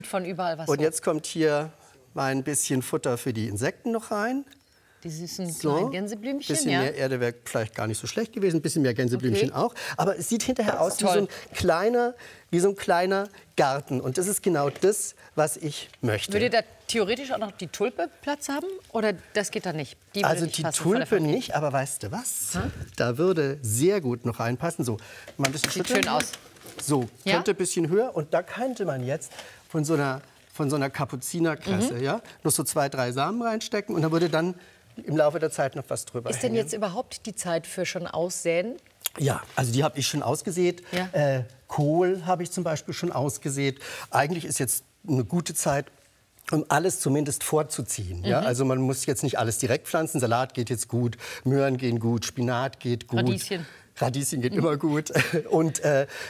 Von überall was. Und jetzt kommt hier mal ein bisschen Futter für die Insekten noch rein. Die süßen kleinen Gänseblümchen, bisschen mehr Erde wäre vielleicht gar nicht so schlecht gewesen, ein bisschen mehr Gänseblümchen auch. Aber es sieht hinterher aus wie so ein kleiner Garten. Und das ist genau das, was ich möchte. Würde da theoretisch auch noch die Tulpe Platz haben? Oder das geht da nicht? Also die Tulpe nicht, aber weißt du was? Da würde sehr gut noch reinpassen. So, mal ein bisschen sieht schön aus. So, könnte ein bisschen höher. Und da könnte man jetzt von so einer Kapuzinerkresse, noch so 2, 3 Samen reinstecken. Und da würde dann im Laufe der Zeit noch was drüber Ist denn jetzt überhaupt die Zeit für schon Aussäen? Ja, also die habe ich schon ausgesät. Ja. Kohl habe ich zum Beispiel schon ausgesät. Eigentlich ist jetzt eine gute Zeit, um alles zumindest vorzuziehen. Ja? Also man muss jetzt nicht alles direkt pflanzen. Salat geht jetzt gut, Möhren gehen gut, Spinat geht gut. Radieschen geht immer gut. Und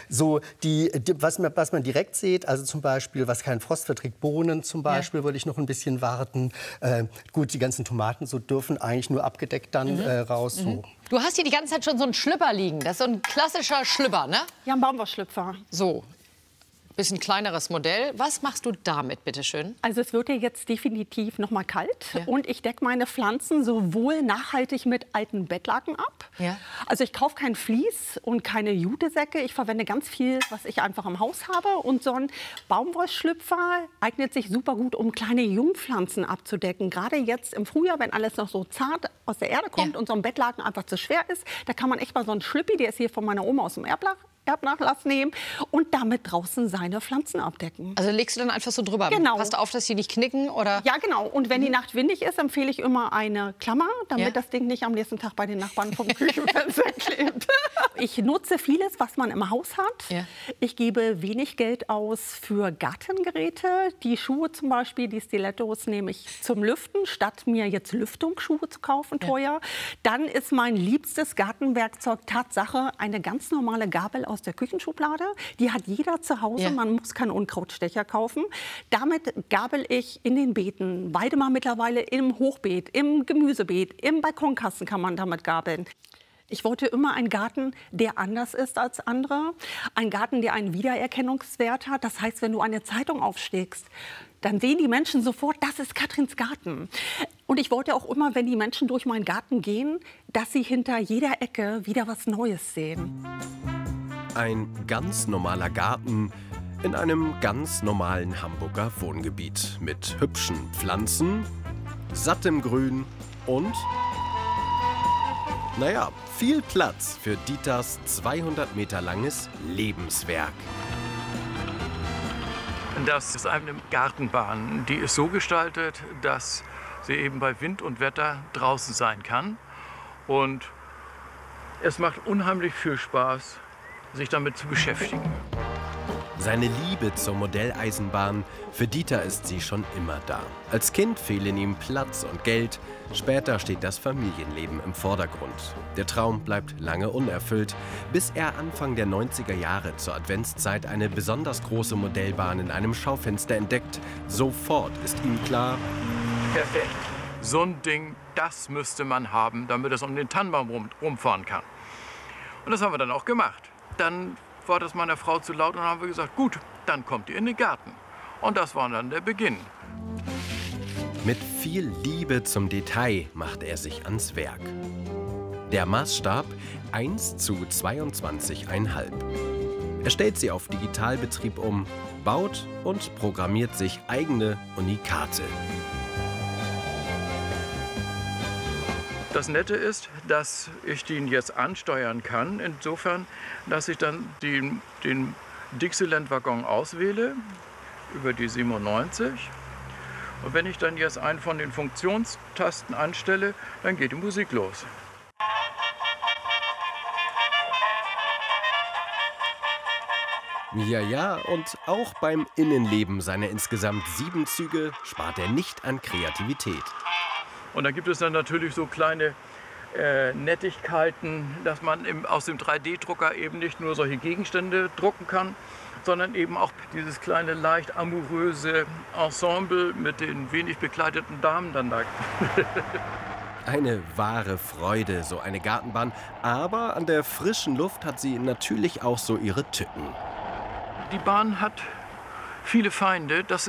was man direkt sieht, also zum Beispiel, was keinen Frost verträgt, Bohnen zum Beispiel, würde ich noch ein bisschen warten. Gut, die ganzen Tomaten so dürfen eigentlich nur abgedeckt dann raus. So. Du hast hier die ganze Zeit schon so einen Schlüpper liegen. Das ist so ein klassischer Schlüpper, ne? Ja, ein Baumwollschlüpfer. So. Bisschen kleineres Modell. Was machst du damit, bitte schön? Also es wird ja jetzt definitiv noch mal kalt und ich decke meine Pflanzen sowohl nachhaltig mit alten Bettlaken ab. Ja. Also ich kaufe kein Vlies und keine Jutesäcke. Ich verwende ganz viel, was ich einfach im Haus habe. Und so ein Baumwollschlüpfer eignet sich super gut, um kleine Jungpflanzen abzudecken. Gerade jetzt im Frühjahr, wenn alles noch so zart aus der Erde kommt und so ein Bettlaken einfach zu schwer ist, da kann man echt mal so einen Schlüppi, der ist hier von meiner Oma aus dem Erbnachlass nehmen und damit draußen seine Pflanzen abdecken. Also legst du dann einfach so drüber? Genau. Passt auf, dass die nicht knicken? Oder? Ja, genau. Und wenn die Nacht windig ist, empfehle ich immer eine Klammer, damit das Ding nicht am nächsten Tag bei den Nachbarn vom Küchenfenster klebt. Ich nutze vieles, was man im Haus hat. Ja. Ich gebe wenig Geld aus für Gartengeräte. Die Schuhe zum Beispiel, die Stilettos, nehme ich zum Lüften, statt mir jetzt Lüftungsschuhe zu kaufen, teuer. Dann ist mein liebstes Gartenwerkzeug Tatsache eine ganz normale Gabel aus der Küchenschublade. Die hat jeder zu Hause. Man muss keinen Unkrautstecher kaufen. Damit gabel ich in den Beeten. Weidemar mittlerweile im Hochbeet, im Gemüsebeet, im Balkonkasten kann man damit gabeln. Ich wollte immer einen Garten, der anders ist als andere. Ein Garten, der einen Wiedererkennungswert hat. Das heißt, wenn du eine Zeitung aufschlägst, dann sehen die Menschen sofort, das ist Katrins Garten. Und ich wollte auch immer, wenn die Menschen durch meinen Garten gehen, dass sie hinter jeder Ecke wieder was Neues sehen. Ein ganz normaler Garten in einem ganz normalen Hamburger Wohngebiet mit hübschen Pflanzen, sattem Grün und, naja, viel Platz für Dieters 200 Meter langes Lebenswerk. Das ist eine Gartenbahn, die ist so gestaltet, dass sie eben bei Wind und Wetter draußen sein kann. Und es macht unheimlich viel Spaß, sich damit zu beschäftigen. Seine Liebe zur Modelleisenbahn, für Dieter ist sie schon immer da. Als Kind fehlen ihm Platz und Geld. Später steht das Familienleben im Vordergrund. Der Traum bleibt lange unerfüllt, bis er Anfang der 90er Jahre zur Adventszeit eine besonders große Modellbahn in einem Schaufenster entdeckt. Sofort ist ihm klar: Perfekt. So ein Ding, das müsste man haben, damit es um den Tannenbaum rumfahren kann. Und das haben wir dann auch gemacht. Dann war das meiner Frau zu laut und dann haben wir gesagt, gut, dann kommt ihr in den Garten. Und das war dann der Beginn. Mit viel Liebe zum Detail macht er sich ans Werk. Der Maßstab 1:22,5. Er stellt sie auf Digitalbetrieb um, baut und programmiert sich eigene Unikate. Das Nette ist, dass ich den jetzt ansteuern kann, insofern, dass ich dann den Dixieland-Waggon auswähle, über die 97. Und wenn ich dann jetzt einen von den Funktionstasten anstelle, dann geht die Musik los. Ja, und auch beim Innenleben seiner insgesamt 7 Züge spart er nicht an Kreativität. Und dann gibt es dann natürlich so kleine Nettigkeiten, dass man aus dem 3D-Drucker eben nicht nur solche Gegenstände drucken kann, sondern eben auch dieses kleine, leicht amouröse Ensemble mit den wenig bekleideten Damen dann da. Eine wahre Freude, so eine Gartenbahn. Aber an der frischen Luft hat sie natürlich auch so ihre Tücken. Die Bahn hat viele Feinde. Das